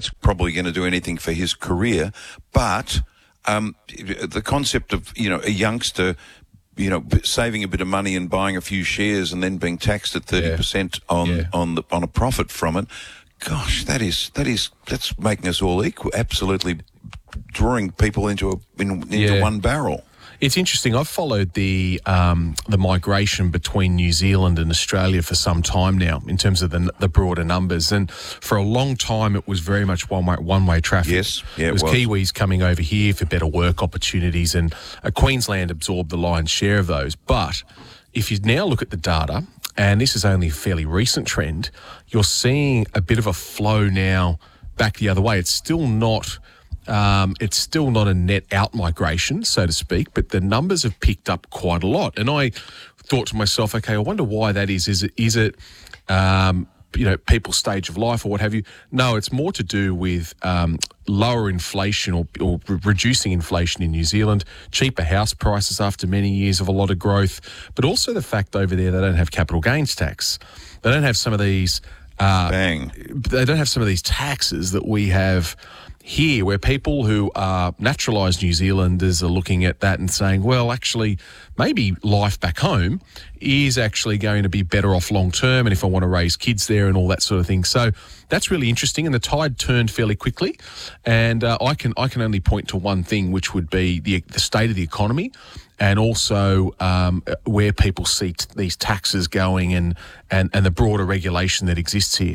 it's probably going to do anything for his career. But the concept of, a youngster, saving a bit of money and buying a few shares and then being taxed at 30% on a profit from it, gosh, that's making us all equal. Absolutely drawing people into one barrel. It's interesting. I've followed the migration between New Zealand and Australia for some time now in terms of the broader numbers. And for a long time, it was very much one-way traffic. Yes, yeah, it was Kiwis coming over here for better work opportunities, and Queensland absorbed the lion's share of those. But if you now look at the data, and this is only a fairly recent trend, you're seeing a bit of a flow now back the other way. It's still not a net out migration, so to speak, but the numbers have picked up quite a lot. And I thought to myself, okay, I wonder why that is. Is it people's stage of life or what have you? No, it's more to do with lower inflation or reducing inflation in New Zealand, cheaper house prices after many years of a lot of growth, but also the fact over there they don't have capital gains tax. They don't have some of these they don't have some of these taxes that we have here, where people who are naturalised New Zealanders are looking at that and saying, well, actually, maybe life back home is actually going to be better off long term, and if I want to raise kids there and all that sort of thing. So that's really interesting, and the tide turned fairly quickly. And I can only point to one thing, which would be the state of the economy, and also where people see these taxes going and the broader regulation that exists here.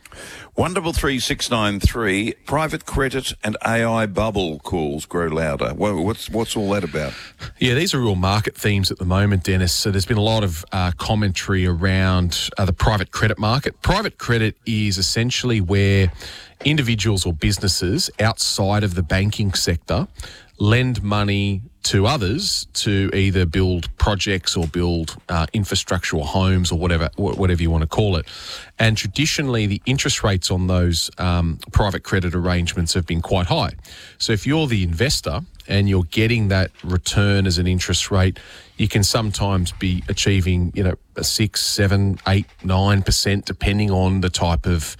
133 private credit and AI bubble calls grow louder. What's all that about? Yeah, these are real market themes at the moment, Dennis. So there's been a lot of commentary around the private credit market. Private credit is essentially where individuals or businesses outside of the banking sector lend money to others to either build projects or build infrastructure or homes or whatever you want to call it. And traditionally, the interest rates on those private credit arrangements have been quite high. So if you're the investor and you're getting that return as an interest rate, you can sometimes be achieving, a 6, 7, 8, 9%, depending on the type of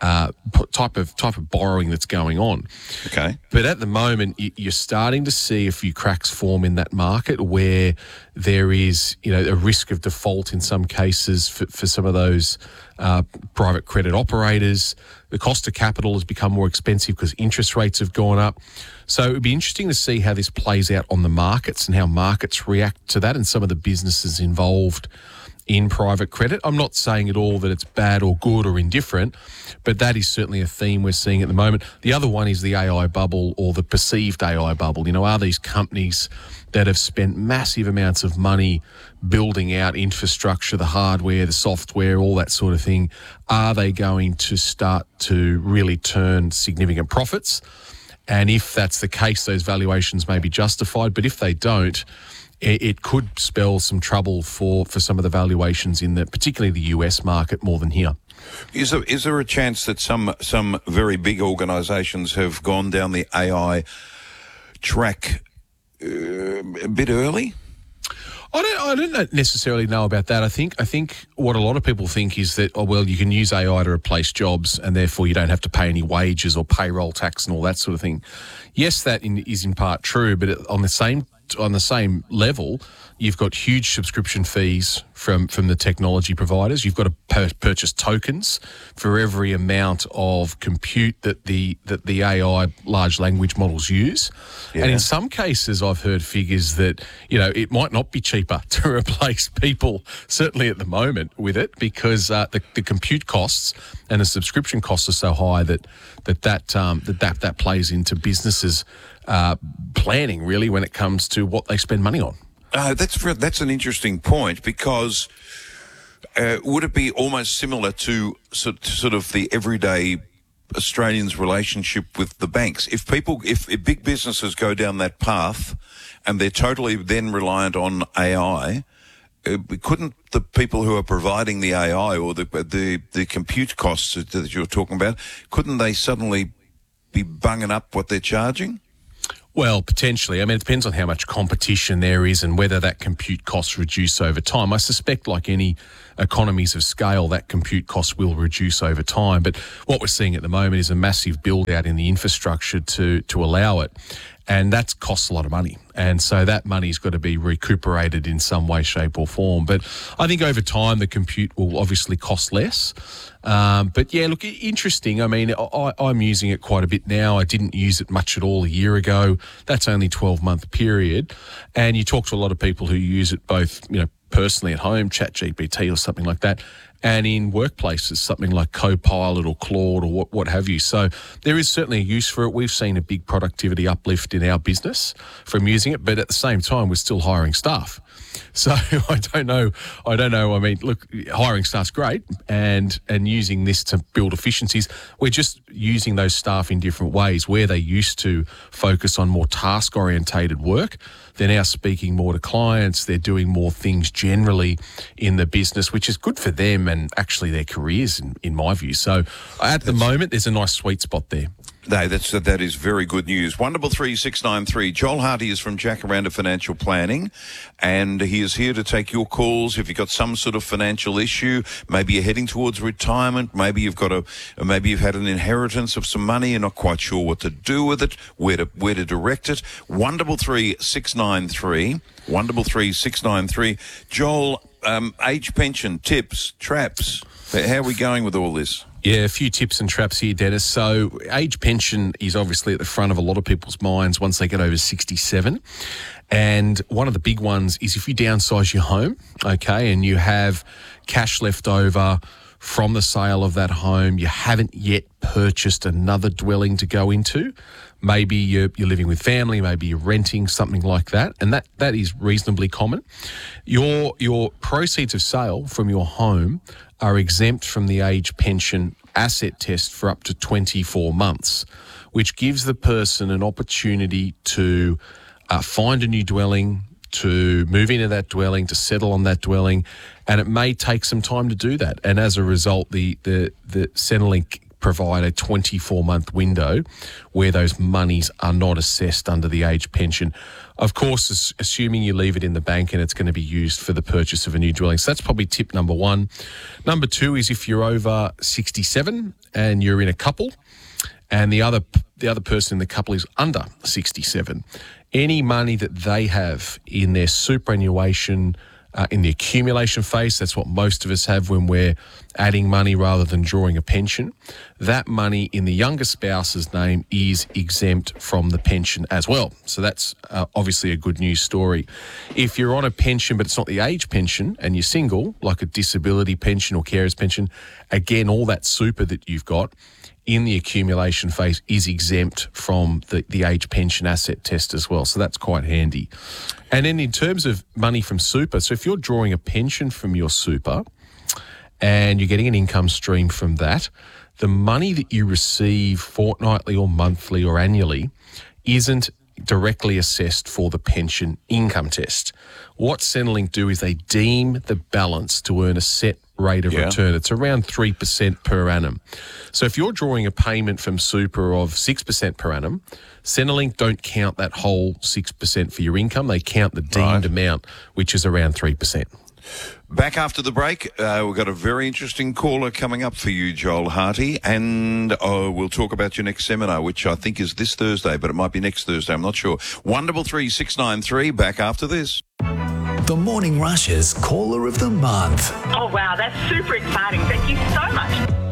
borrowing that's going on. Okay. But at the moment, you're starting to see a few cracks form in that market where there is, a risk of default in some cases for some of those private credit operators. The cost of capital has become more expensive because interest rates have gone up. So it would be interesting to see how this plays out on the markets and how markets react to that and some of the businesses involved in private credit. I'm not saying at all that it's bad or good or indifferent, but that is certainly a theme we're seeing at the moment. The other one is the AI bubble, or the perceived AI bubble. Are these companies that have spent massive amounts of money building out infrastructure, the hardware, the software, all that sort of thing, are they going to start to really turn significant profits? And if that's the case, those valuations may be justified, but if they don't, it could spell some trouble for some of the valuations in particularly the US market more than here. Is there a chance that some very big organisations have gone down the AI track a bit early? I don't necessarily know about that. I think what a lot of people think is that, you can use AI to replace jobs and therefore you don't have to pay any wages or payroll tax and all that sort of thing. Yes, that is in part true, but on the same level, you've got huge subscription fees from the technology providers. You've got to purchase tokens for every amount of compute that the AI large language models use. Yeah. And in some cases, I've heard figures that, it might not be cheaper to replace people, certainly at the moment, with it, because the compute costs and the subscription costs are so high that plays into businesses planning, really, when it comes to what they spend money on. That's an interesting point, because would it be almost similar to sort of the everyday Australians' relationship with the banks? If big businesses go down that path and they're totally then reliant on AI, couldn't the people who are providing the AI or the compute costs that you're talking about, couldn't they suddenly be bunging up what they're charging? Well, potentially. I mean, it depends on how much competition there is and whether that compute costs reduce over time. I suspect, like any economies of scale, that compute cost will reduce over time. But what we're seeing at the moment is a massive build out in the infrastructure to allow it. And that costs a lot of money. And so that money's got to be recuperated in some way, shape or form. But I think over time, the compute will obviously cost less. But yeah, look, interesting. I mean, I'm using it quite a bit now. I didn't use it much at all a year ago. That's only 12-month period. And you talk to a lot of people who use it both, personally at home, ChatGPT or something like that, and in workplaces, something like Copilot or Claude or what have you. So there is certainly a use for it. We've seen a big productivity uplift in our business from using it, but at the same time, we're still hiring staff. So I don't know. I mean, look, hiring staff's great, and using this to build efficiencies. We're just using those staff in different ways. Where they used to focus on more task-orientated work, they're now speaking more to clients. They're doing more things generally in the business, which is good for them and actually their careers, in my view. So at the moment, there's a nice sweet spot there. No, that is very good news. 133-693. Joel Harty is from Jacaranda Financial Planning, and he is here to take your calls. If you've got some sort of financial issue, maybe you're heading towards retirement, maybe you've had an inheritance of some money, you're not quite sure what to do with it, where to direct it. 133-693. 133-693. Joel, age pension, tips, traps. How are we going with all this? Yeah, a few tips and traps here, Dennis. So age pension is obviously at the front of a lot of people's minds once they get over 67. And one of the big ones is if you downsize your home, okay, and you have cash left over from the sale of that home, you haven't yet purchased another dwelling to go into. Maybe you're living with family, maybe you're renting, something like that, and that is reasonably common. Your proceeds of sale from your home are exempt from the age pension asset test for up to 24 months, which gives the person an opportunity to find a new dwelling, to move into that dwelling, to settle on that dwelling, and it may take some time to do that. And as a result, the Centrelink provide a 24-month window where those monies are not assessed under the age pension. Of course, assuming you leave it in the bank and it's going to be used for the purchase of a new dwelling. So that's probably tip number one. Number two is if you're over 67 and you're in a couple and the other person in the couple is under 67, any money that they have in their superannuation in the accumulation phase, that's what most of us have when we're adding money rather than drawing a pension, that money in the younger spouse's name is exempt from the pension as well. So that's obviously a good news story. If you're on a pension but it's not the age pension and you're single, like a disability pension or carer's pension, again, all that super that you've got in the accumulation phase is exempt from the age pension asset test as well. So that's quite handy. And then in terms of money from super, so if you're drawing a pension from your super and you're getting an income stream from that, the money that you receive fortnightly or monthly or annually isn't directly assessed for the pension income test. What Centrelink do is they deem the balance to earn a set rate of return. It's around 3% per annum. So if you're drawing a payment from super of 6% per annum, Centrelink don't count that whole 6% for your income. They count the deemed amount, which is around 3%. Back after the break, we've got a very interesting caller coming up for you, Joel Harty, and we'll talk about your next seminar, which I think is this Thursday, but it might be next Thursday, I'm not sure. 133-693, back after this. The Morning Rush's Caller of the Month. Oh, wow, that's super exciting. Thank you so much.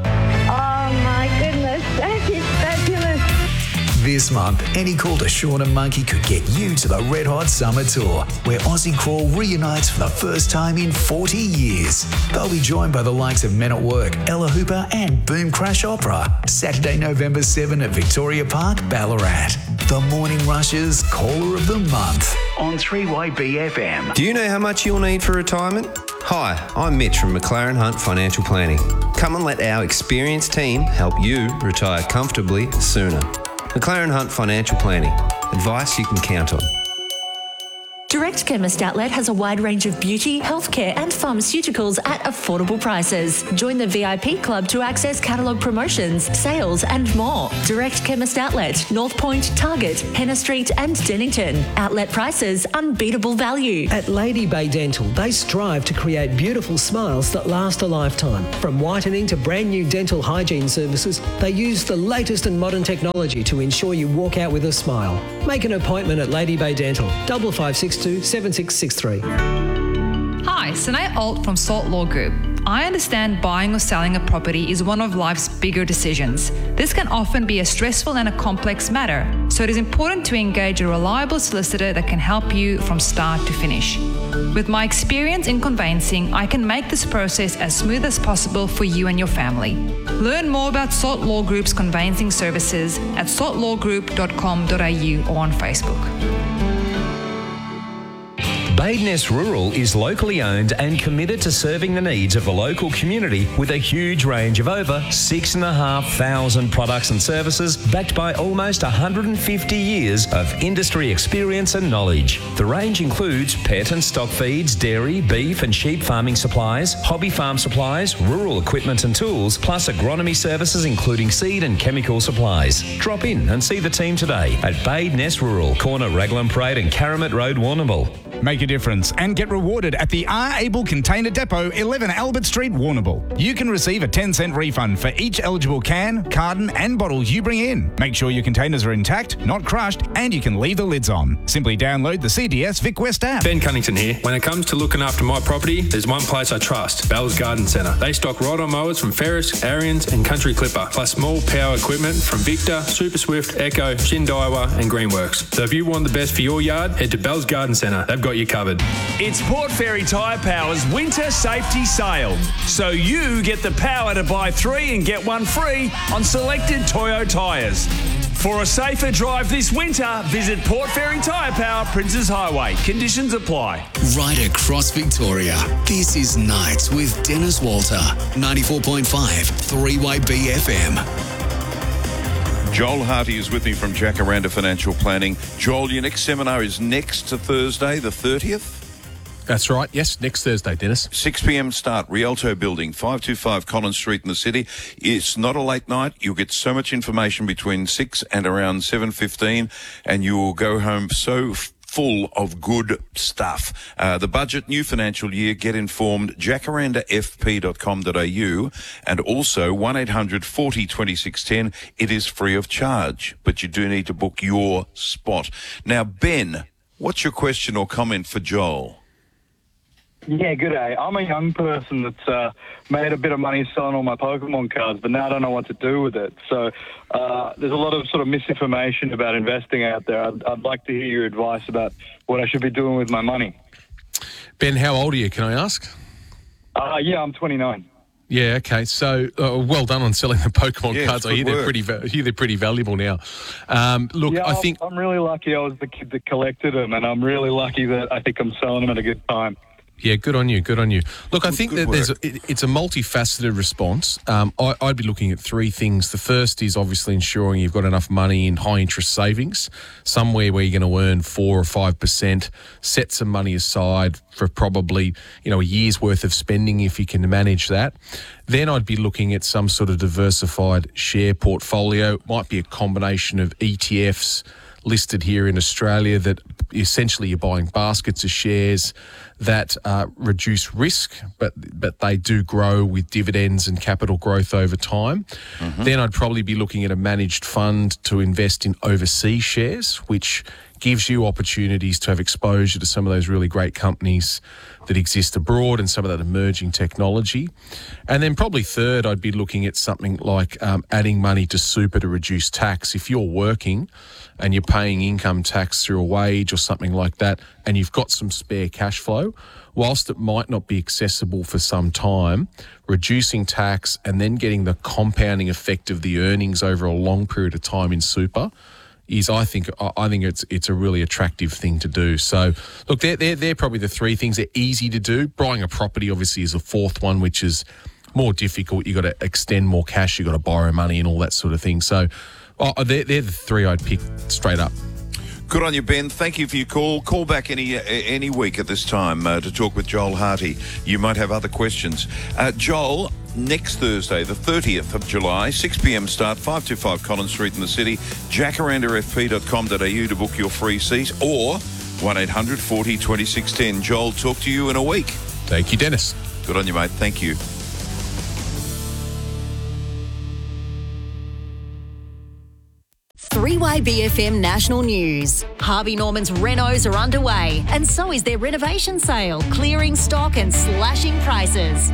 Oh, my goodness, that is fabulous. This month, any call to Sean and Monkey could get you to the Red Hot Summer Tour, where Aussie Crawl reunites for the first time in 40 years. They'll be joined by the likes of Men at Work, Ella Hooper and Boom Crash Opera. Saturday, November 7 at Victoria Park, Ballarat. The Morning Rush's Caller of the Month on 3YBFM. Do you know how much you'll need for retirement? Hi, I'm Mitch from McLaren Hunt Financial Planning. Come and let our experienced team help you retire comfortably sooner. McLaren Hunt Financial Planning. Advice you can count on. Direct Chemist Outlet has a wide range of beauty, healthcare and pharmaceuticals at affordable prices. Join the VIP club to access catalogue promotions, sales and more. Direct Chemist Outlet, North Point, Target, Henna Street and Dennington. Outlet prices, unbeatable value. At Lady Bay Dental, they strive to create beautiful smiles that last a lifetime. From whitening to brand new dental hygiene services, they use the latest and modern technology to ensure you walk out with a smile. Make an appointment at Lady Bay Dental, 5562 7663. Hi, Sanae Alt from Salt Law Group. I understand buying or selling a property is one of life's bigger decisions. This can often be a stressful and a complex matter, so it is important to engage a reliable solicitor that can help you from start to finish. With my experience in conveyancing, I can make this process as smooth as possible for you and your family. Learn more about Salt Law Group's conveyancing services at saltlawgroup.com.au or on Facebook. Badeness Rural is locally owned and committed to serving the needs of the local community with a huge range of over 6,500 products and services backed by almost 150 years of industry experience and knowledge. The range includes pet and stock feeds, dairy, beef and sheep farming supplies, hobby farm supplies, rural equipment and tools, plus agronomy services including seed and chemical supplies. Drop in and see the team today at Badeness Rural, corner Raglan Parade and Caramit Road, Warrnambool. Make a difference and get rewarded at the R. Able Container Depot, 11 Albert Street, Warrnambool. You can receive a 10-cent refund for each eligible can, carton and bottles you bring in. Make sure your containers are intact, not crushed, and you can leave the lids on. Simply download the CDS Vic West app. Ben Cunnington here. When it comes to looking after my property, there's one place I trust, Bell's Garden Centre. They stock ride-on mowers from Ferris, Ariens and Country Clipper, plus small power equipment from Victor, Super Swift, Echo, Shindaiwa and Greenworks. So if you want the best for your yard, head to Bell's Garden Centre. They've got you covered. It's Port Fairy Tyre Power's winter safety sale. So you get the power to buy 3 and get 1 free on selected Toyo tyres. For a safer drive this winter, visit Port Fairy Tyre Power, Princes Highway. Conditions apply. Right across Victoria, this is Nights with Dennis Walter, 94.5 3way BFM. Joel Harty is with me from Jacaranda Financial Planning. Joel, your next seminar is next Thursday, the 30th? That's right. Yes, next Thursday, Dennis. 6 p.m. start, Rialto Building, 525 Collins Street in the city. It's not a late night. You'll get so much information between 6 and around 7:15, and you will go home so full of good stuff. The budget, new financial year, get informed, jacarandafp.com.au, and also 1-800-40-2610. It is free of charge, but you do need to book your spot. Now, Ben, what's your question or comment for Joel? Yeah, good day. I'm a young person that's made a bit of money selling all my Pokemon cards, but now I don't know what to do with it. So there's a lot of sort of misinformation about investing out there. I'd like to hear your advice about what I should be doing with my money. Ben, how old are you, can I ask? Yeah, I'm 29. Yeah, okay. So, well done on selling the Pokemon cards. I hear they're pretty valuable now. Look, yeah, I think I'm really lucky I was the kid that collected them, and I'm really lucky that I think I'm selling them at a good time. Yeah, good on you, good on you. Look, I think that it's a multifaceted response. I'd be looking at 3 things. The first is obviously ensuring you've got enough money in high-interest savings, somewhere where you're going to earn 4 or 5%. Set some money aside for probably, a year's worth of spending if you can manage that. Then I'd be looking at some sort of diversified share portfolio. Might be a combination of ETFs listed here in Australia that essentially you're buying baskets of shares that reduce risk, but they do grow with dividends and capital growth over time. Mm-hmm. Then I'd probably be looking at a managed fund to invest in overseas shares, which gives you opportunities to have exposure to some of those really great companies that exist abroad and some of that emerging technology. And then probably third, I'd be looking at something like adding money to super to reduce tax. If you're working and you're paying income tax through a wage or something like that, and you've got some spare cash flow, whilst it might not be accessible for some time, reducing tax and then getting the compounding effect of the earnings over a long period of time in super is, I think it's a really attractive thing to do. So, look, they're probably the 3 things. They're easy to do. Buying a property obviously is a 4th one, which is more difficult. You've got to extend more cash, you've got to borrow money and all that sort of thing. So they're the 3 I'd pick straight up. Good on you, Ben. Thank you for your call. Call back any week at this time to talk with Joel Harty. You might have other questions. Joel, next Thursday, the 30th of July, 6 p.m. start, 525 Collins Street in the city. jacarandafp.com.au to book your free seat, or 1800 40 2610. Joel, talk to you in a week. Thank you, Dennis. Good on you, mate. Thank you. Three-way BFM National News. Harvey Norman's renos are underway, and so is their renovation sale, clearing stock and slashing prices.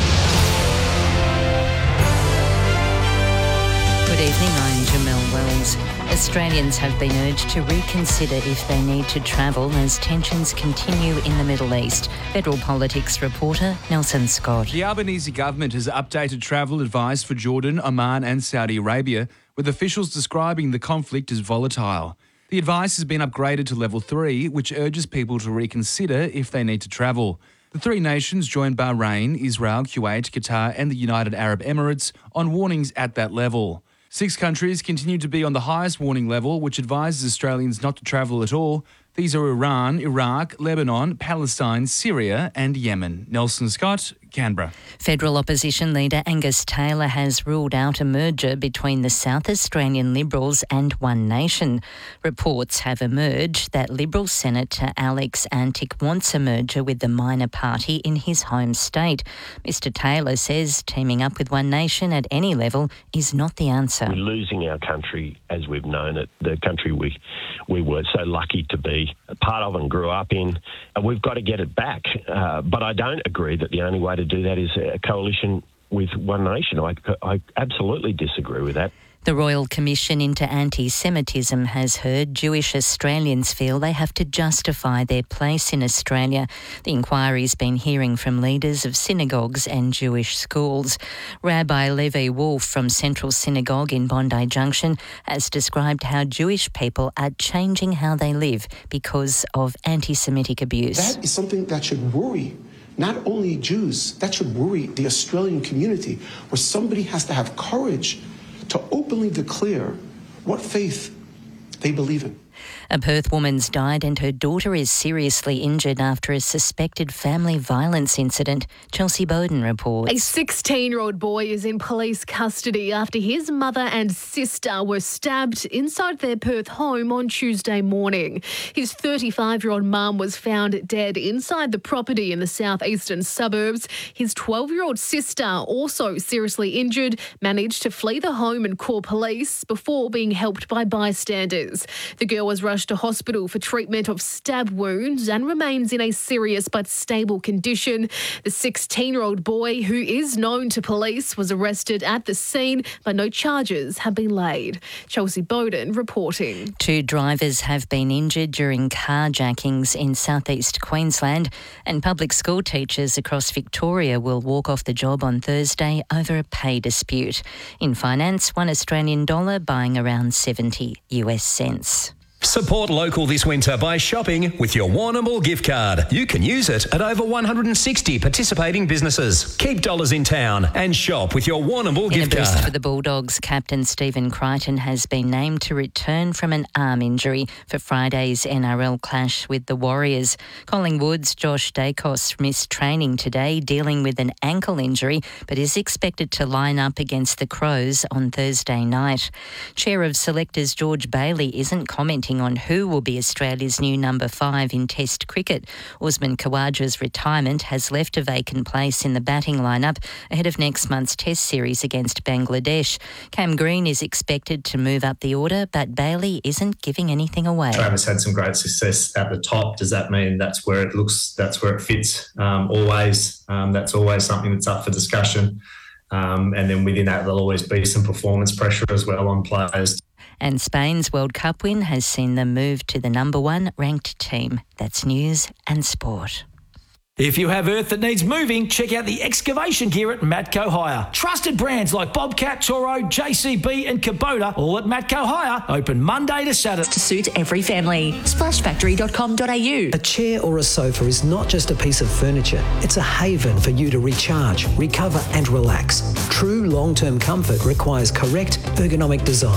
Good evening, I'm Jamel Wells. Australians have been urged to reconsider if they need to travel as tensions continue in the Middle East. Federal Politics reporter Nelson Scott. The Albanese government has updated travel advice for Jordan, Oman and Saudi Arabia, with officials describing the conflict as volatile. The advice has been upgraded to level 3, which urges people to reconsider if they need to travel. The three nations joined Bahrain, Israel, Kuwait, Qatar and the United Arab Emirates on warnings at that level. 6 countries continue to be on the highest warning level, which advises Australians not to travel at all. These are Iran, Iraq, Lebanon, Palestine, Syria and Yemen. Nelson Scott, Canberra. Federal opposition leader Angus Taylor has ruled out a merger between the South Australian Liberals and One Nation. Reports have emerged that Liberal Senator Alex Antic wants a merger with the minor party in his home state. Mr Taylor says teaming up with One Nation at any level is not the answer. We're losing our country as we've known it, the country we were so lucky to be a part of and grew up in. And we've got to get it back. But I don't agree that the only way to do that is a coalition with One Nation. I absolutely disagree with that. The Royal Commission into Anti-Semitism has heard Jewish Australians feel they have to justify their place in Australia. The inquiry's been hearing from leaders of synagogues and Jewish schools. Rabbi Levi Wolf from Central Synagogue in Bondi Junction has described how Jewish people are changing how they live because of anti-Semitic abuse. That is something that should worry not only Jews, that should worry the Australian community, where somebody has to have courage to openly declare what faith they believe in. A Perth woman's died and her daughter is seriously injured after a suspected family violence incident. Chelsea Bowden reports. A 16-year-old boy is in police custody after his mother and sister were stabbed inside their Perth home on Tuesday morning. His 35-year-old mum was found dead inside the property in the southeastern suburbs. His 12-year-old sister, also seriously injured, managed to flee the home and call police before being helped by bystanders. The girl was rushed to hospital for treatment of stab wounds and remains in a serious but stable condition. The 16-year-old boy, who is known to police, was arrested at the scene, but no charges have been laid. Chelsea Bowden reporting. 2 drivers have been injured during carjackings in southeast Queensland, and public school teachers across Victoria will walk off the job on Thursday over a pay dispute. In finance, $1 Australian buying around 70 US cents. Support local this winter by shopping with your Warrnambool gift card. You can use it at over 160 participating businesses. Keep dollars in town and shop with your Warrnambool gift In a boost card. for the Bulldogs, captain Stephen Crichton has been named to return from an arm injury for Friday's NRL clash with the Warriors. Collingwood's Josh Dacos missed training today, dealing with an ankle injury, but is expected to line up against the Crows on Thursday night. Chair of Selectors George Bailey isn't commenting on who will be Australia's new number 5 in Test cricket. Usman Khawaja's retirement has left a vacant place in the batting lineup ahead of next month's Test series against Bangladesh. Cam Green is expected to move up the order, but Bailey isn't giving anything away. Travis had some great success at the top. Does that mean that's where it fits? Always. That's always something that's up for discussion. And then within that, there'll always be some performance pressure as well on players. And Spain's World Cup win has seen them move to the number 1 ranked team. That's news and sport. If you have earth that needs moving, check out the excavation gear at Matco Hire. Trusted brands like Bobcat, Toro, JCB and Kubota, all at Matco Hire, open Monday to Saturday. To suit every family. Splashfactory.com.au. A chair or a sofa is not just a piece of furniture. It's a haven for you to recharge, recover and relax. True long-term comfort requires correct ergonomic design.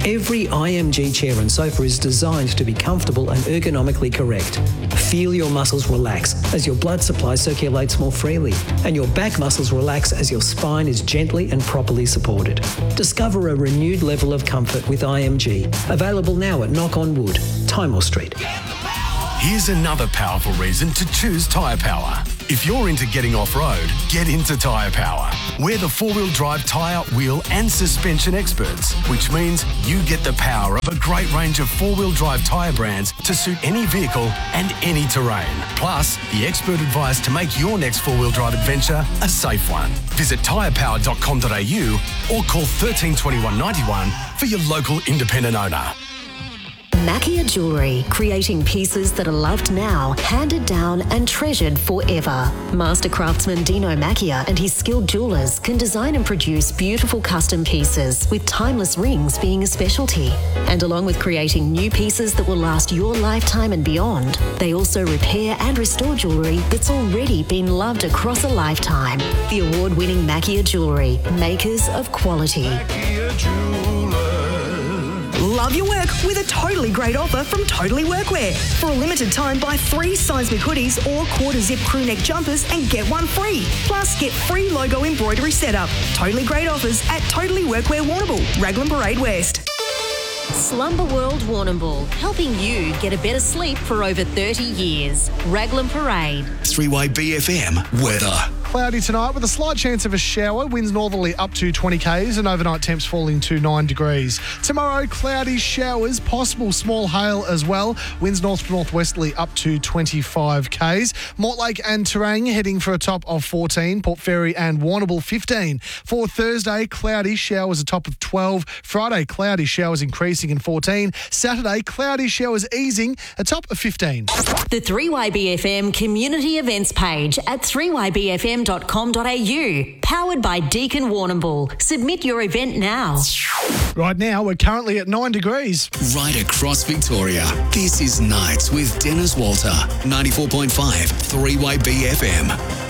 Every IMG chair and sofa is designed to be comfortable and ergonomically correct. Feel your muscles relax as your blood supply circulates more freely, and your back muscles relax as your spine is gently and properly supported. Discover a renewed level of comfort with IMG. Available now at Knock on Wood, Timor Street. Here's another powerful reason to choose Tyre Power. If you're into getting off-road, get into Tyre Power. We're the four-wheel drive tyre, wheel and suspension experts, which means you get the power of a great range of four-wheel drive tyre brands to suit any vehicle and any terrain. Plus, the expert advice to make your next four-wheel drive adventure a safe one. Visit tyrepower.com.au or call 13 21 91 for your local independent owner. Macchia Jewellery, creating pieces that are loved now, handed down and treasured forever. Master craftsman Dino Macchia and his skilled jewellers can design and produce beautiful custom pieces, with timeless rings being a specialty. And along with creating new pieces that will last your lifetime and beyond, they also repair and restore jewellery that's already been loved across a lifetime. The award-winning Macchia Jewellery, makers of quality. Love your work with a totally great offer from Totally Workwear. For a limited time, buy 3 Seismic hoodies or quarter zip crew neck jumpers and get one free. Plus, get free logo embroidery setup. Totally great offers at Totally Workwear Warrnambool, Raglan Parade West. Slumber World Warrnambool, helping you get a better sleep for over 30 years. Raglan Parade. 3-Way BFM weather. Cloudy tonight with a slight chance of a shower. Winds northerly up to 20 k's and overnight temps falling to 9 degrees. Tomorrow, cloudy showers, possible small hail as well. Winds north to northwesterly up to 25 k's. Mortlake and Terang heading for a top of 14. Port Fairy and Warrnambool 15. For Thursday, cloudy showers a top of 12. Friday, cloudy showers increasing in 14. Saturday, cloudy showers easing a top of 15. The 3-Way BFM community events page at 3ybfm.com.au. Powered by Deakin Warrnambool. Submit your event now. Right now, we're currently at 9 degrees. Right across Victoria. This is Nights with Dennis Walter. 94.5 3-Way BFM.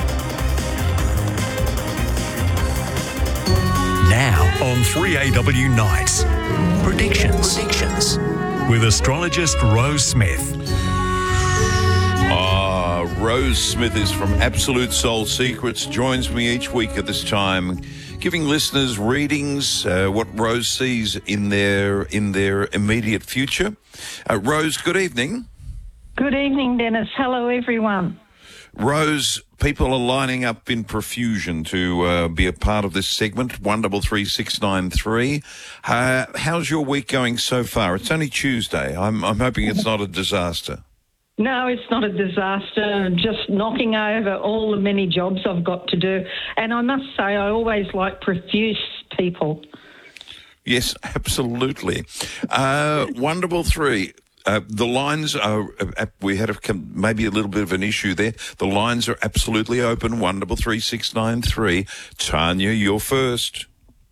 Now on 3AW Nights. Predictions. With astrologist Rose Smith. Rose Smith is from Absolute Soul Secrets, joins me each week at this time, giving listeners readings, what Rose sees in their immediate future. Rose, good evening. Good evening, Dennis. Hello, everyone. Rose, people are lining up in profusion to be a part of this segment, 133693. How's your week going so far? It's only Tuesday. I'm hoping it's not a disaster. No, it's not a disaster. I'm just knocking over all the many jobs I've got to do. And I must say, I always like profuse people. Yes, absolutely. Wonderful 3. The lines are, we had maybe a little bit of an issue there. The lines are absolutely open, 133693. Tanya, you're first.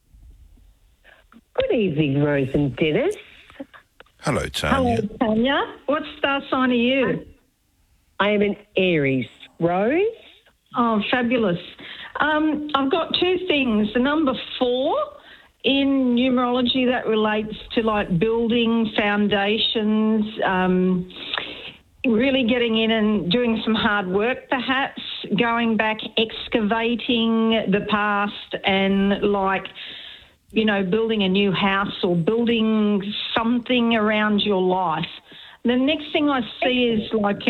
Good evening, Rose and Dennis. Hello, Tanya. Hello, Tanya. What star sign are you? I am an Aries. Rose? Oh, fabulous. I've got 2 things. The number 4 in numerology that relates to like building foundations, really getting in and doing some hard work perhaps, going back, excavating the past and like, you know, building a new house or building something around your life. The next thing I see is like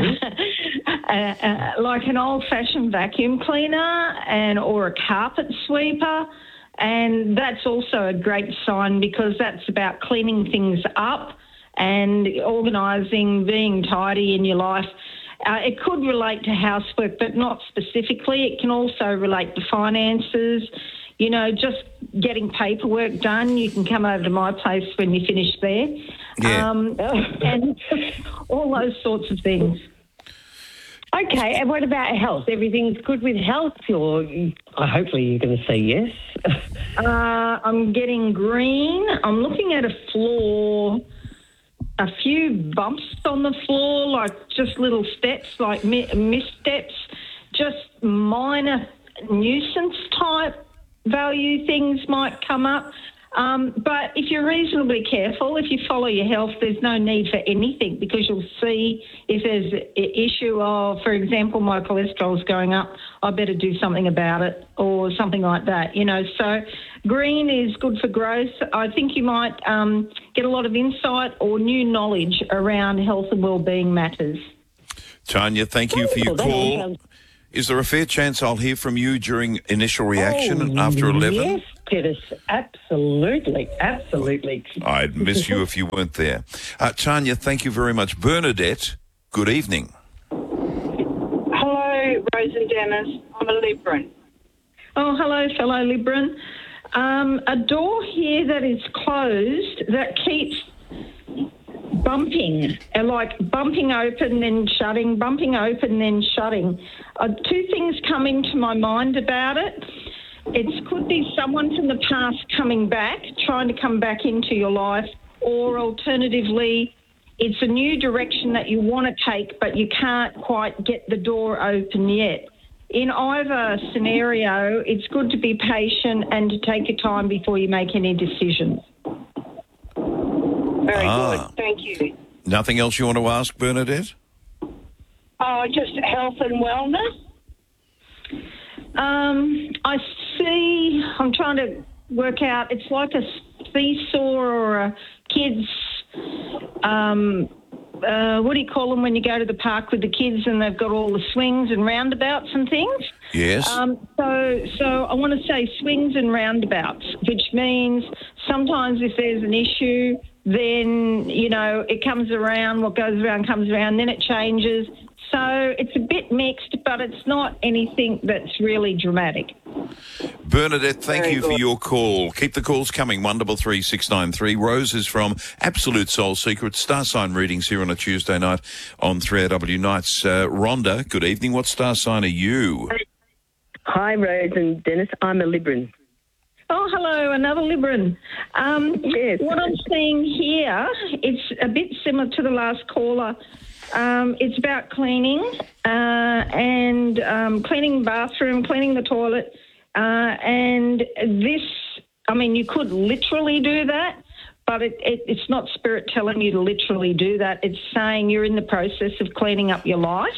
like an old-fashioned vacuum cleaner or a carpet sweeper, and that's also a great sign because that's about cleaning things up and organising, being tidy in your life. It could relate to housework, but not specifically. It can also relate to finances. You know, just getting paperwork done. You can come over to my place when you finish there. Yeah. And all those sorts of things. Okay, and what about health? Everything's good with health, or hopefully you're going to say yes? I'm getting green. I'm looking at a floor, a few bumps on the floor, like just little steps, like missteps, just minor nuisance type value things might come up. But if you're reasonably careful, if you follow your health, there's no need for anything because you'll see if there's an issue of, for example, my cholesterol's going up, I better do something about it or something like that, you know. So green is good for growth. I think you might get a lot of insight or new knowledge around health and wellbeing matters. Tanya, thank you for your call. Is there a fair chance I'll hear from you during initial reaction after 11? Yes, Pettis, absolutely. I'd miss you if you weren't there. Tanya, thank you very much. Bernadette, good evening. Hello, Rose and Dennis. I'm a Libran. Oh, hello, fellow Libran. A door here that is closed that keeps bumping, like bumping open then shutting, bumping open then shutting. Two things coming to my mind about it. It could be someone from the past coming back, trying to come back into your life, or alternatively, it's a new direction that you want to take, but you can't quite get the door open yet. In either scenario, it's good to be patient and to take your time before you make any decisions. Very good. Thank you. Nothing else you want to ask, Bernadette? Just health and wellness. I see, I'm trying to work out, it's like a seesaw or a kid's, what do you call them when you go to the park with the kids and they've got all the swings and roundabouts and things? Yes. So I want to say swings and roundabouts, which means sometimes if there's an issue, then, you know, it comes around, what goes around comes around, then it changes. So it's a bit mixed, but it's not anything that's really dramatic. Bernadette, thank you for your call. Keep the calls coming, 133693. Rose is from Absolute Soul Secret, star sign readings here on a Tuesday night on 3AW Nights. Rhonda, good evening. What star sign are you? Hi, Rose and Dennis. I'm a Libran. Oh, hello, another Libran. Yes. What I'm seeing here, it's a bit similar to the last caller. It's about cleaning and cleaning the bathroom, cleaning the toilet. And this, I mean, you could literally do that, but it's not spirit telling you to literally do that. It's saying you're in the process of cleaning up your life.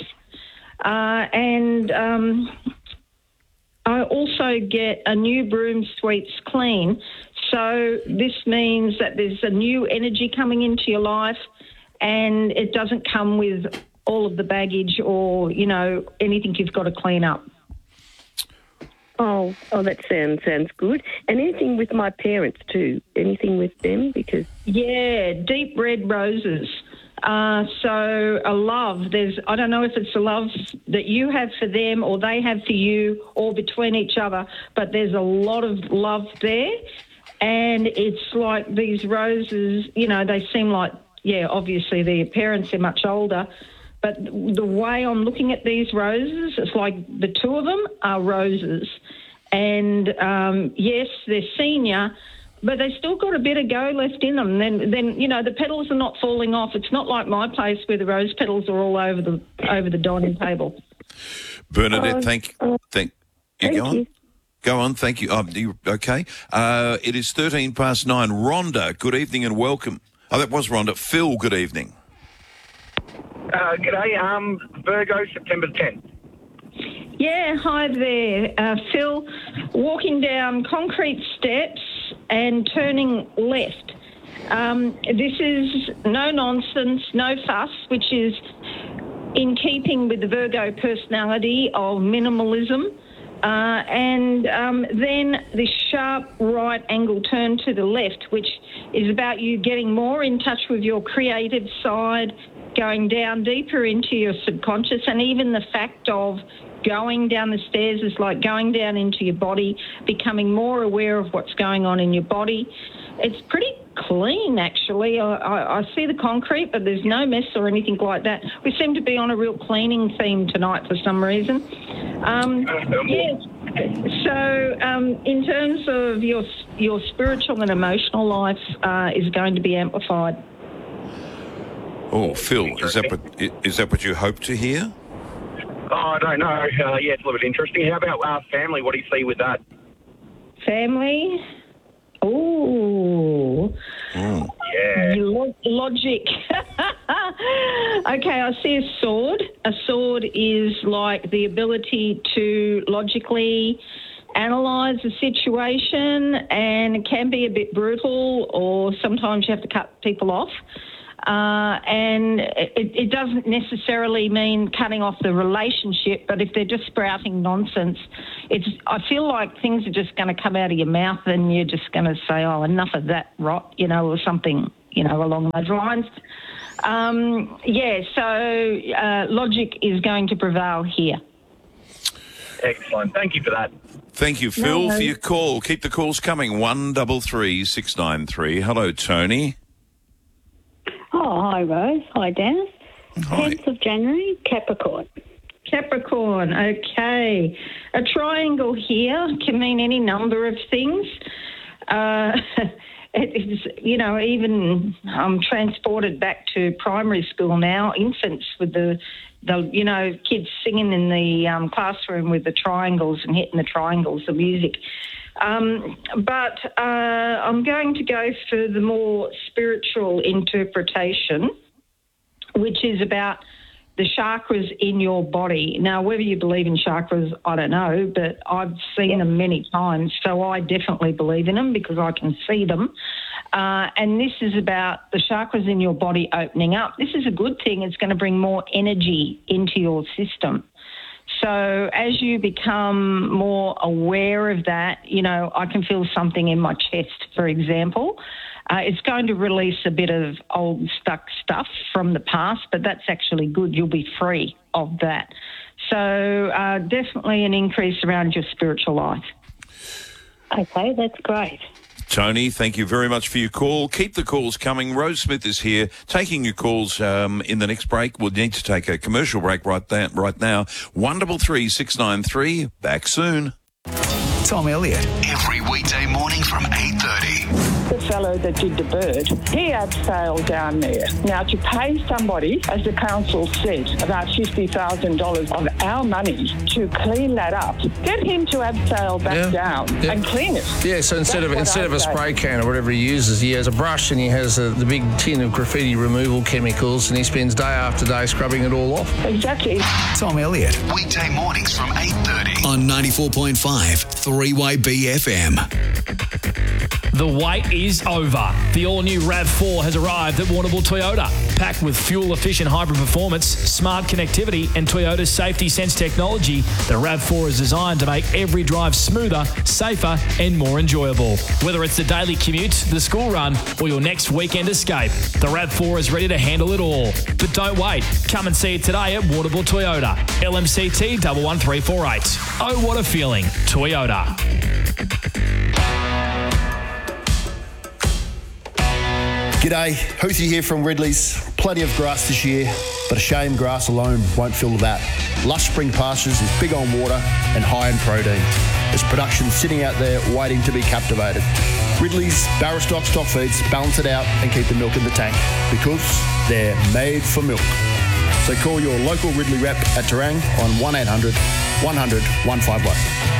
I also get a new broom sweeps clean. So this means that there's a new energy coming into your life and it doesn't come with all of the baggage or, you know, anything you've got to clean up. Oh, that sounds good. And anything with my parents too? Anything with them? Because yeah, deep red roses. So a love, I don't know if it's a love that you have for them or they have for you or between each other, but there's a lot of love there. And it's like these roses, you know, they seem like, yeah, obviously their parents are much older, but the way I'm looking at these roses, it's like the two of them are roses. And, yes, they're senior, but they still got a bit of go left in them. Then you know, the petals are not falling off. It's not like my place where the rose petals are all over the dining table. Bernadette, thank you. Go on. Go on, thank you. You okay? It is 9:13. Rhonda, good evening and welcome. Oh, that was Rhonda. Phil, good evening. G'day. Virgo, September 10th. Yeah, hi there, Phil. Walking down concrete steps and turning left. This is no nonsense, no fuss, which is in keeping with the Virgo personality of minimalism. And then this sharp right angle turn to the left, which is about you getting more in touch with your creative side, going down deeper into your subconscious, and even the fact of going down the stairs is like going down into your body, becoming more aware of what's going on in your body. It's pretty clean, actually. I see the concrete, but there's no mess or anything like that. We seem to be on a real cleaning theme tonight for some reason. Yes. So in terms of your spiritual and emotional life is going to be amplified. Oh, Phil, is that what you hope to hear? Oh, I don't know. Yeah, it's a little bit interesting. How about family? What do you see with that? Family? Oh, Yeah. Logic. Okay, I see a sword. A sword is like the ability to logically analyse a situation, and it can be a bit brutal, or sometimes you have to cut people off. And it doesn't necessarily mean cutting off the relationship, but if they're just sprouting nonsense, I feel like things are just going to come out of your mouth and you're just going to say, oh, enough of that rot, or something, along those lines. So logic is going to prevail here. Excellent. Thank you for that. Thank you, Phil, for your call. Keep the calls coming. 133 693. Hello, Tony. Oh, hi, Rose. Hi, Dennis. Hi. 10th of January, Capricorn. Capricorn, okay. A triangle here can mean any number of things. It's, even I'm transported back to primary school now, infants with the kids singing in the classroom with the triangles and hitting the triangles, the music. But I'm going to go for the more spiritual interpretation, which is about the chakras in your body. Now, whether you believe in chakras, I don't know, but I've seen them many times, so I definitely believe in them because I can see them. And this is about the chakras in your body opening up. This is a good thing. It's going to bring more energy into your system. So as you become more aware of that, I can feel something in my chest, for example. It's going to release a bit of old stuck stuff from the past, but that's actually good. You'll be free of that. So definitely an increase around your spiritual life. Okay, that's great. Tony, thank you very much for your call. Keep the calls coming. Rose Smith is here taking your calls in the next break. We'll need to take a commercial break right now. 133 693. Back soon. Tom Elliott. Every weekday morning from 8:30. The fellow that did the bird, he abseiled down there. Now, to pay somebody, as the council said, about $50,000 of our money to clean that up, get him to abseil back down and clean it. Yeah, so instead of a spray can or whatever he uses, he has a brush and he has the big tin of graffiti removal chemicals, and he spends day after day scrubbing it all off. Exactly. Tom Elliott. Weekday mornings from 8:30 on 94.5 3YB FM. The wait is over. The all-new RAV4 has arrived at Warrnambool Toyota. Packed with fuel-efficient hybrid performance, smart connectivity and Toyota's Safety Sense technology, the RAV4 is designed to make every drive smoother, safer and more enjoyable. Whether it's the daily commute, the school run or your next weekend escape, the RAV4 is ready to handle it all. But don't wait. Come and see it today at Warrnambool Toyota. LMCT 11348. Oh, what a feeling. Toyota. G'day, Houthi here from Ridley's. Plenty of grass this year, but a shame grass alone won't fill that. Lush Spring Pastures is big on water and high in protein. There's production sitting out there waiting to be captivated. Ridley's Barrastock stock feeds balance it out and keep the milk in the tank because they're made for milk. So call your local Ridley rep at Terang on 1800 100 151.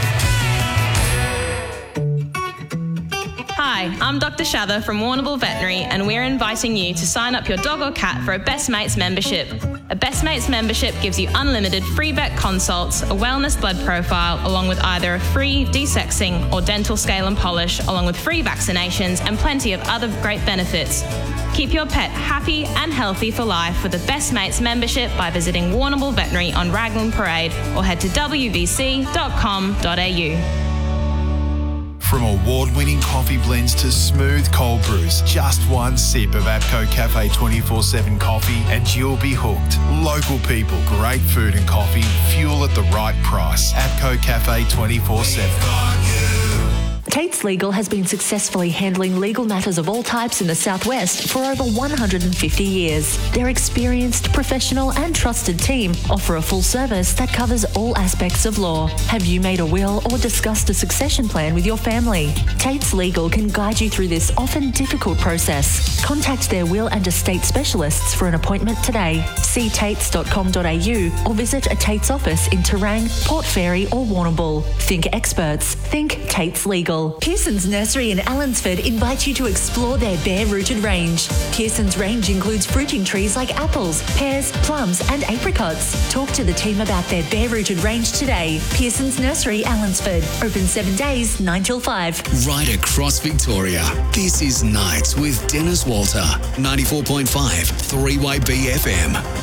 Hi, I'm Dr. Shather from Warrnambool Veterinary, and we're inviting you to sign up your dog or cat for a Best Mates membership. A Best Mates membership gives you unlimited free vet consults, a wellness blood profile, along with either a free desexing or dental scale and polish, along with free vaccinations and plenty of other great benefits. Keep your pet happy and healthy for life with a Best Mates membership by visiting Warrnambool Veterinary on Raglan Parade or head to wvc.com.au. From award-winning coffee blends to smooth cold brews, just one sip of APCO Cafe 24/7 coffee and you'll be hooked. Local people, great food and coffee, fuel at the right price. APCO Cafe 24/7. Tate's Legal has been successfully handling legal matters of all types in the Southwest for over 150 years. Their experienced, professional and trusted team offer a full service that covers all aspects of law. Have you made a will or discussed a succession plan with your family? Tate's Legal can guide you through this often difficult process. Contact their will and estate specialists for an appointment today. See tates.com.au or visit a Tate's office in Terang, Port Fairy or Warrnambool. Think experts. Think Tate's Legal. control. Pearson's Nursery in Allensford invites you to explore their bare-rooted range. Pearson's range includes fruiting trees like apples, pears, plums and apricots. Talk to the team about their bare-rooted range today. Pearson's Nursery, Allensford. Open 7 days, 9 till 5. Right across Victoria, this is Nights with Dennis Walter, 94.5 3way BFM.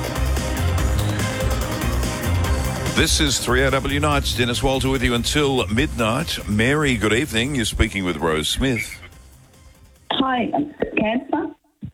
This is 3AW Nights. Dennis Walter with you until midnight. Mary, good evening. You're speaking with Rose Smith. Hi, Cancer?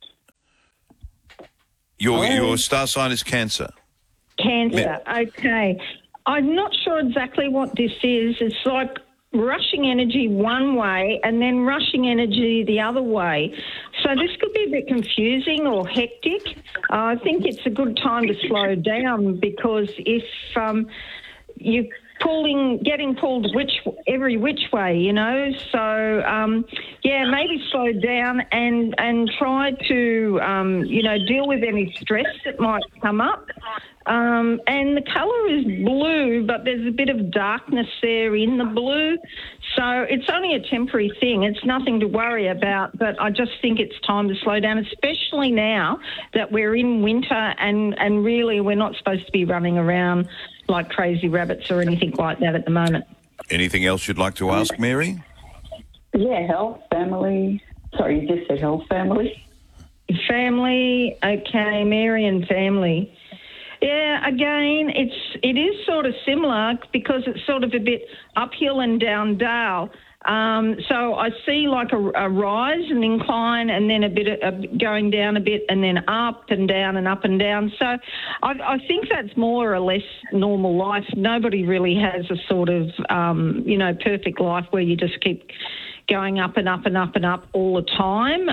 Your star sign is Cancer. Cancer, okay. I'm not sure exactly what this is. It's like rushing energy one way and then rushing energy the other way. So this could be a bit confusing or hectic. I think it's a good time to slow down, because if you're getting pulled every which way, you know. So, maybe slow down and try to, deal with any stress that might come up. And the colour is blue, but there's a bit of darkness there in the blue. So it's only a temporary thing. It's nothing to worry about, but I just think it's time to slow down, especially now that we're in winter and really we're not supposed to be running around like crazy rabbits or anything like that at the moment. Anything else you'd like to ask, Mary? Yeah, health, family. Sorry, you just said health, family. Family, okay, Mary and family. Yeah, again, it is sort of similar because it's sort of a bit uphill and down dale. So I see like a rise, an incline, and then a bit of going down a bit, and then up and down and up and down. So I think that's more or less normal life. Nobody really has a sort of, perfect life where you just keep going up and up and up and up all the time.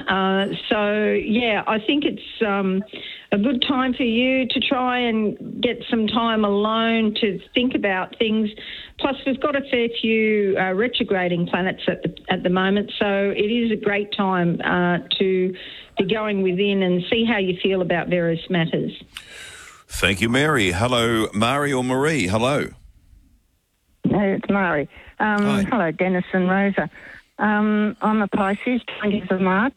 I think it's a good time for you to try and get some time alone to think about things. Plus, we've got a fair few retrograding planets at the moment, so it is a great time to be going within and see how you feel about various matters. Thank you, Mary. Hello, Mari or Marie. Hello. Hey, it's Mari. Hello, Dennis and Rosa. I'm a Pisces, 20th of March,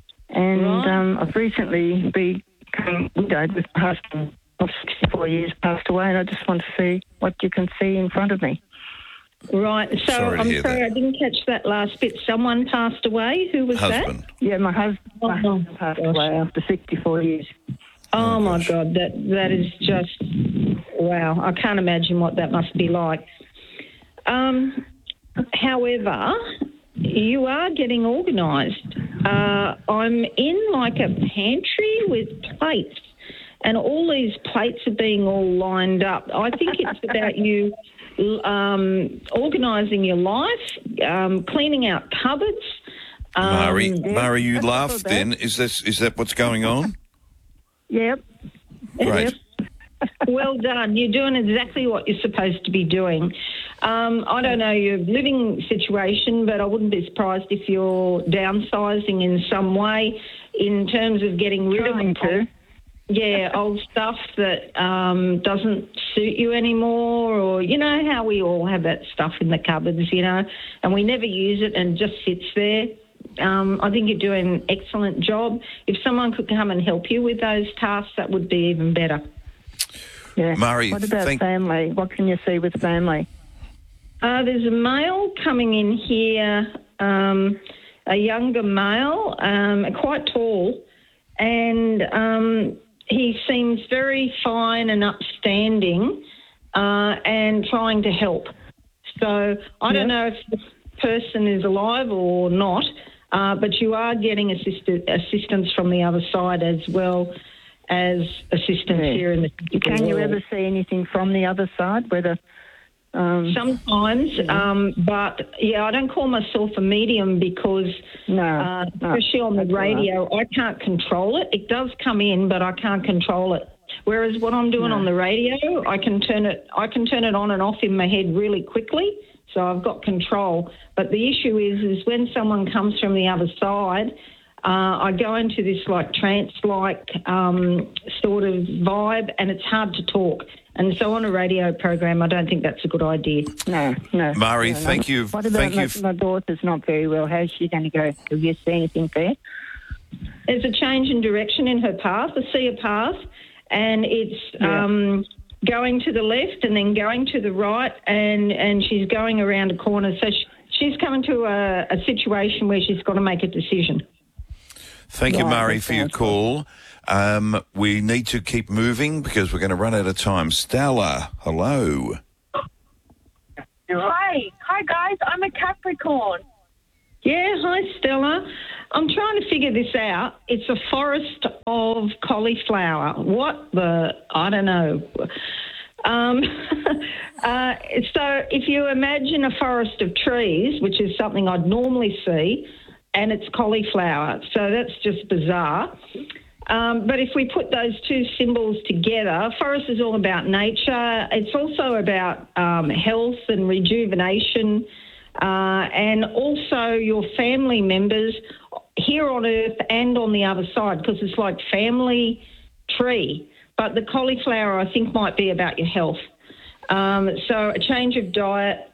and I've recently become widowed with my husband of 64 years, passed away, and I just want to see what you can see in front of me. Right, so I'm sorry, I didn't catch that last bit. Someone passed away? Who was that? Yeah, my husband passed away after 64 years. Oh my God, that is just, wow, I can't imagine what that must be like. However, you are getting organised. I'm in like a pantry with plates, and all these plates are being all lined up. I think it's about you organising your life, cleaning out cupboards. Mari, you laughed then. Is that what's going on? Yep. Great. Well done. You're doing exactly what you're supposed to be doing. I don't know your living situation, but I wouldn't be surprised if you're downsizing in some way in terms of getting rid of old stuff that doesn't suit you anymore, or you know how we all have that stuff in the cupboards, and we never use it and it just sits there. I think you're doing an excellent job. If someone could come and help you with those tasks, that would be even better. Yeah. Mari, what about family? What can you see with family? There's a male coming in here, a younger male, quite tall, and he seems very fine and upstanding and trying to help. So I don't know if the person is alive or not, but you are getting assistance from the other side as well as assistance here in the... Can you ever see anything from the other side, whether... Sometimes, but I don't call myself a medium because, especially on the radio, I can't control it. It does come in, but I can't control it. Whereas what I'm doing on the radio, I can turn it on and off in my head really quickly, so I've got control. But the issue is when someone comes from the other side, I go into this like trance-like sort of vibe, and it's hard to talk. And so on a radio program, I don't think that's a good idea. No. Mari, no. thank you. What about my daughter's not very well? How's she going to go? Have you seen anything there? There's a change in direction in her path, I see a path, and it's going to the left and then going to the right, and she's going around a corner. So she's coming to a situation where she's got to make a decision. Thank you, Mari, for your call. We need to keep moving because we're going to run out of time. Stella, hello. Hi guys. I'm a Capricorn. Yeah, hi Stella. I'm trying to figure this out. It's a forest of cauliflower. I don't know. So if you imagine a forest of trees, which is something I'd normally see, and it's cauliflower, so that's just bizarre. But if we put those two symbols together, forest is all about nature. It's also about health and rejuvenation, and also your family members here on Earth and on the other side, because it's like family tree. But the cauliflower, I think, might be about your health. So a change of diet.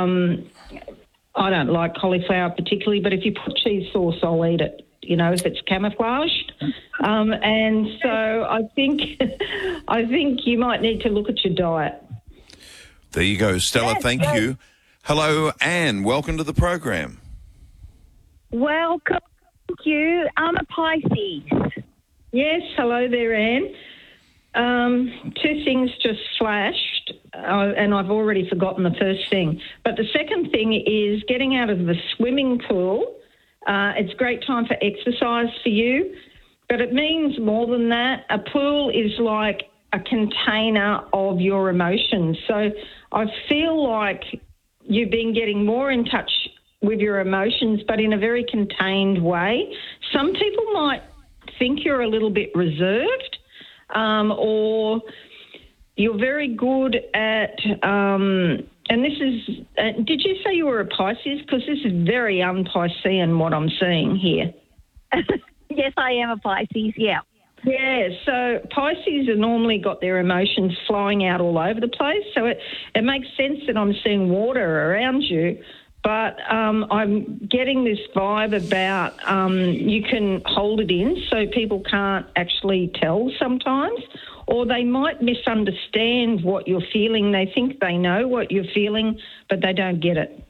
I don't like cauliflower particularly, but if you put cheese sauce, I'll eat it, if it's camouflaged. And so I think you might need to look at your diet. There you go, Stella. Thank you. Hello, Anne. Welcome to the program. Welcome. Thank you. I'm a Pisces. Yes, hello there, Anne. Two things just flashed, and I've already forgotten the first thing. But the second thing is getting out of the swimming pool. It's a great time for exercise for you, but it means more than that. A pool is like a container of your emotions. So I feel like you've been getting more in touch with your emotions, but in a very contained way. Some people might think you're a little bit reserved, or you're very good at, and this is, did you say you were a Pisces? Because this is very un-Piscean what I'm seeing here. Yes, I am a Pisces, yeah. Yeah, so Pisces have normally got their emotions flowing out all over the place, so it makes sense that I'm seeing water around you. But I'm getting this vibe about you can hold it in so people can't actually tell sometimes, or they might misunderstand what you're feeling. They think they know what you're feeling, but they don't get it.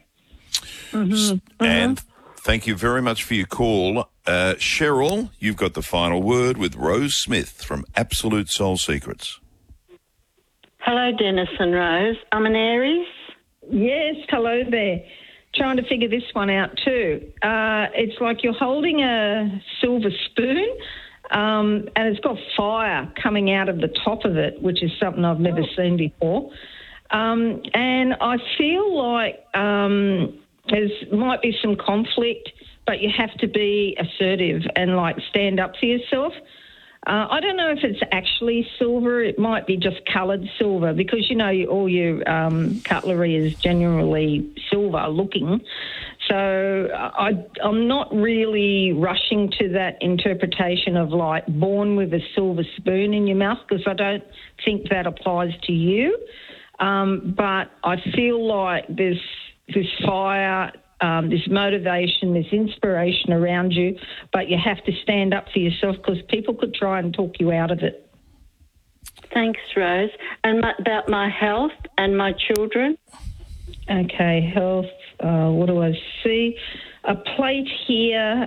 And thank you very much for your call. Cheryl, you've got the final word with Rose Smith from Absolute Soul Secrets. Hello, Dennis and Rose. I'm an Aries. Yes, hello there. Trying to figure this one out too. It's like you're holding a silver spoon, and it's got fire coming out of the top of it, which is something I've never seen before. And I feel like there might be some conflict, but you have to be assertive and stand up for yourself. I don't know if it's actually silver. It might be just coloured silver because, all your cutlery is generally silver looking. So I'm not really rushing to that interpretation of born with a silver spoon in your mouth, because I don't think that applies to you. But I feel like there's this fire, this motivation, this inspiration around you, but you have to stand up for yourself because people could try and talk you out of it. Thanks, Rose. And about my health and my children? Okay, health. What do I see? A plate here.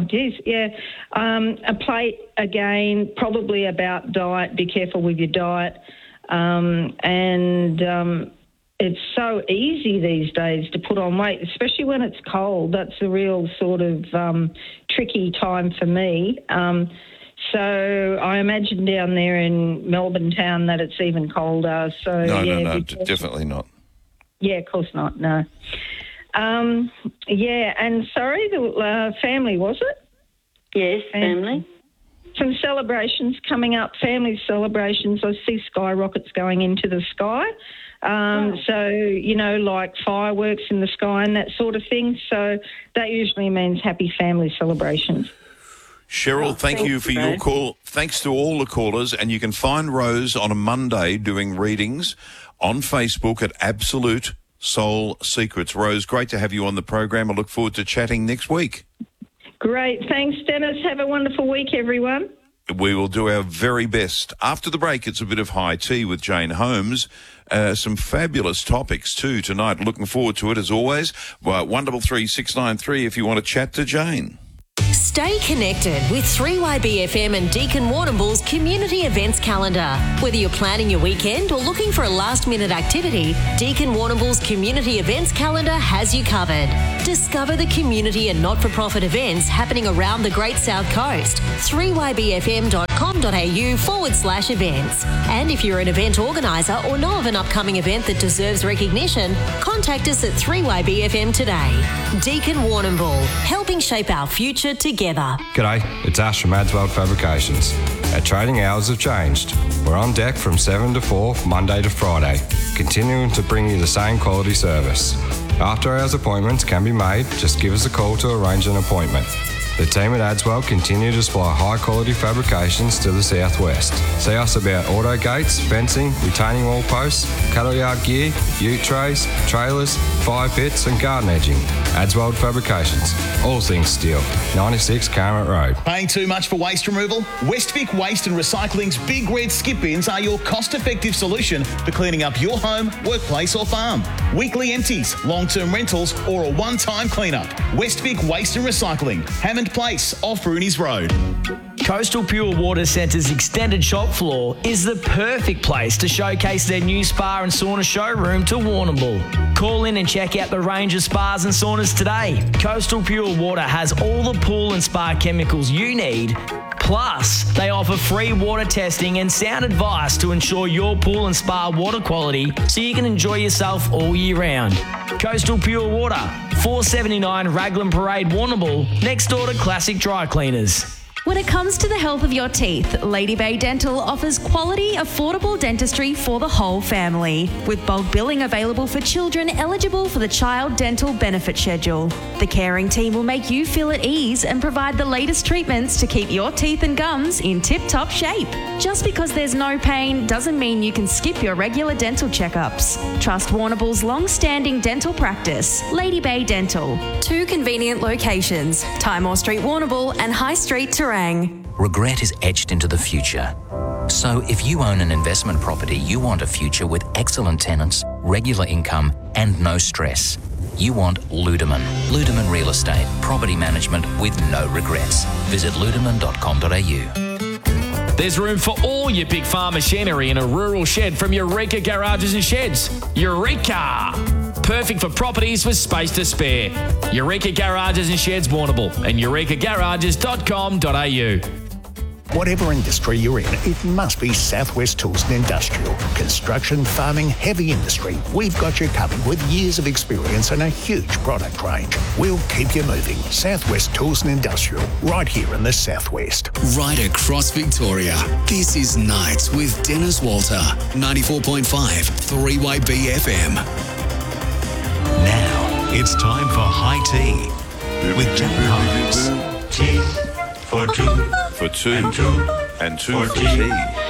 A plate again, probably about diet. Be careful with your diet. It's so easy these days to put on weight, especially when it's cold. That's a real sort of tricky time for me. So I imagine down there in Melbourne town that it's even colder. So No, definitely not. Yeah, of course not, no. And sorry, the family, was it? Yes, family. Some celebrations coming up, family celebrations. I see skyrockets going into the sky. So, like fireworks in the sky and that sort of thing. So that usually means happy family celebrations. Cheryl, thank you for your call. thanks to all the callers. And you can find Rose on a Monday doing readings on Facebook at Absolute Soul Secrets. Rose, great to have you on the program. I look forward to chatting next week. Great. Thanks, Dennis. Have a wonderful week, everyone. We will do our very best. After the break, it's a bit of high tea with Jane Holmes. Some fabulous topics too tonight. Looking forward to it as always. 133 693 if you want to chat to Jane. Stay connected with 3YBFM and Deakin Warrnambool's community events calendar. Whether you're planning your weekend or looking for a last-minute activity, Deakin Warrnambool's community events calendar has you covered. Discover the community and not-for-profit events happening around the Great South Coast. 3ybfm.com.au/events. And if you're an event organiser or know of an upcoming event that deserves recognition, contact us at 3YBFM today. Deakin Warrnambool, helping shape our future together. G'day, it's Ash from Adswell Fabrications. Our trading hours have changed. We're on deck from 7 to 4, Monday to Friday, continuing to bring you the same quality service. After hours appointments can be made, just give us a call to arrange an appointment. The team at Adswell continue to supply high-quality fabrications to the southwest. See us about auto gates, fencing, retaining wall posts, cattle yard gear, ute trays, trailers, fire pits and garden edging. Adswell Fabrications. All things steel. 96 Carmet Road. Paying too much for waste removal? Westvic Waste and Recycling's Big Red Skip Bins are your cost-effective solution for cleaning up your home, workplace or farm. Weekly empties, long-term rentals or a one-time clean-up. Westvic Waste and Recycling. Hammond Place off Rooney's Road. Coastal Pure Water Centre's extended shop floor is the perfect place to showcase their new spa and sauna showroom to Warrnambool. Call in and check out the range of spas and saunas today. Coastal Pure Water has all the pool and spa chemicals you need. Plus, they offer free water testing and sound advice to ensure your pool and spa water quality so you can enjoy yourself all year round. Coastal Pure Water, 479 Raglan Parade, Warrnambool, next door to Classic Dry Cleaners. When it comes to the health of your teeth, Lady Bay Dental offers quality, affordable dentistry for the whole family, with bulk billing available for children eligible for the Child Dental Benefit Schedule. The caring team will make you feel at ease and provide the latest treatments to keep your teeth and gums in tip-top shape. Just because there's no pain doesn't mean you can skip your regular dental checkups. Trust Warrnambool's long-standing dental practice, Lady Bay Dental. 2 convenient locations, Timor Street, Warrnambool and High Street, Terang. Regret is etched into the future. So if you own an investment property, you want a future with excellent tenants, regular income and no stress. You want Ludeman. Ludeman Real Estate. Property management with no regrets. Visit ludeman.com.au. There's room for all your big farm machinery in a rural shed from Eureka Garages and Sheds. Eureka! Perfect for properties with space to spare. Eureka Garages and Sheds, Warrnambool and eurekagarages.com.au. Whatever industry you're in, it must be Southwest Tools and Industrial. Construction, farming, heavy industry. We've got you covered with years of experience and a huge product range. We'll keep you moving. Southwest Tools and Industrial, right here in the Southwest. Right across Victoria. This is Nights with Dennis Walter. 94.5 3YBFM. Now it's time for High Tea with Jane Holmes. Tea for two. For two. And two for tea.